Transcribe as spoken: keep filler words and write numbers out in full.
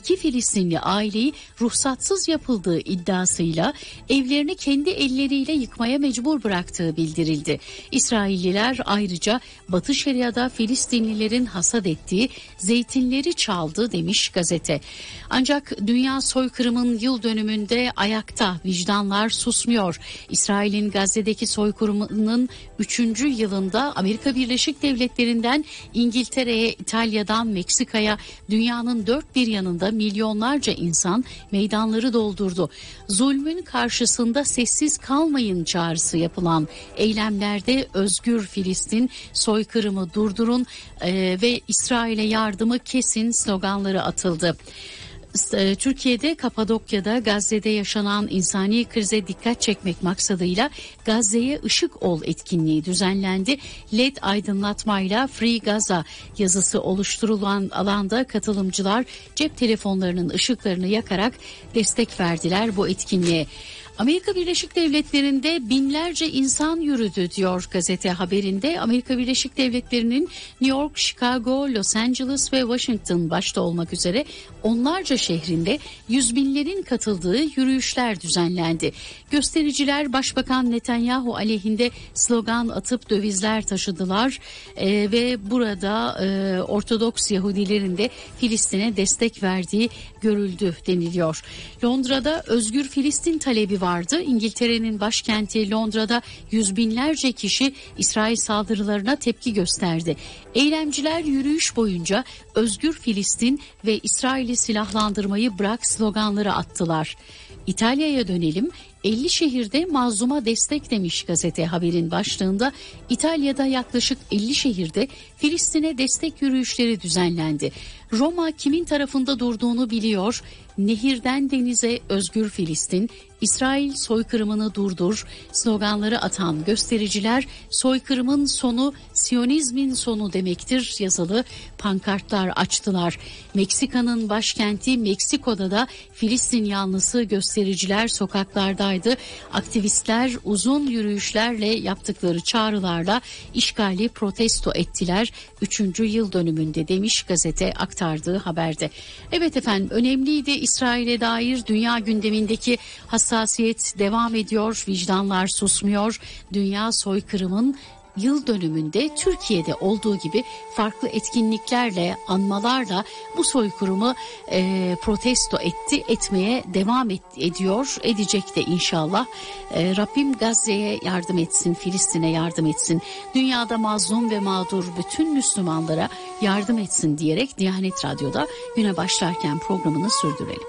iki Filistinli aileyi ruhsatsız yapıldığı iddiasıyla evlerini kendi elleriyle yıkmaya mecbur bıraktığı bildirildi. İsrailliler ayrıca Batı Şeria'da Filistinlilerin hasat ettiği zeytinleri çaldı demiş gazete. Ancak dünya soykırımın yıl dönümünde ayakta, vicdanlar susmuyor. İsrail'in Gazze'deki soykırımının üçüncü yılında Amerika Birleşik Devletleri'nden İngiltere'ye, İtalya'dan Meksika'ya dünyanın dört bir yanında milyonlarca insan meydanları doldurdu. Zulmün karşısında sessiz kalmayın çağrısı yapılan eylemlerde Özgür Filistin, soykırımı durdurun e, ve İsrail'e yardımı kesin sloganları atıldı. Türkiye'de Kapadokya'da Gazze'de yaşanan insani krize dikkat çekmek maksadıyla Gazze'ye ışık ol etkinliği düzenlendi. L E D aydınlatmayla Free Gaza yazısı oluşturulan alanda katılımcılar cep telefonlarının ışıklarını yakarak destek verdiler bu etkinliğe. Amerika Birleşik Devletleri'nde binlerce insan yürüdü diyor gazete haberinde. Amerika Birleşik Devletleri'nin New York, Chicago, Los Angeles ve Washington başta olmak üzere onlarca şehrinde yüz binlerin katıldığı yürüyüşler düzenlendi. Göstericiler Başbakan Netanyahu aleyhinde slogan atıp dövizler taşıdılar ee, ve burada e, Ortodoks Yahudilerin de Filistin'e destek verdiği görüldü deniliyor. Londra'da Özgür Filistin talebi vardı. İngiltere'nin başkenti Londra'da yüz binlerce kişi İsrail saldırılarına tepki gösterdi. Eylemciler yürüyüş boyunca Özgür Filistin ve İsrail'i silahlandırmayı bırak sloganları attılar. İtalya'ya dönelim. elli şehirde mazluma destek demiş gazete haberin başlığında. İtalya'da yaklaşık elli şehirde Filistin'e destek yürüyüşleri düzenlendi. Roma kimin tarafında durduğunu biliyor. Nehirden denize özgür Filistin, İsrail soykırımını durdur sloganları atan göstericiler soykırımın sonu Siyonizmin sonu demektir yazılı pankartlar açtılar. Meksika'nın başkenti Meksiko'da da Filistin yanlısı göstericiler sokaklardaydı. Aktivistler uzun yürüyüşlerle yaptıkları çağrılarla işgali protesto ettiler. Üçüncü yıl dönümünde demiş gazete aktardığı haberde. Evet efendim, önemliydi. İsrail'e dair dünya gündemindeki hassasiyet devam ediyor. Vicdanlar susmuyor. Dünya soykırımın yıl dönümünde Türkiye'de olduğu gibi farklı etkinliklerle, anmalarla bu soykırımı e, protesto etti, etmeye devam et, ediyor, edecek de inşallah. E, Rabbim Gazze'ye yardım etsin, Filistin'e yardım etsin, dünyada mazlum ve mağdur bütün Müslümanlara yardım etsin diyerek Diyanet Radyo'da güne başlarken programını sürdürelim.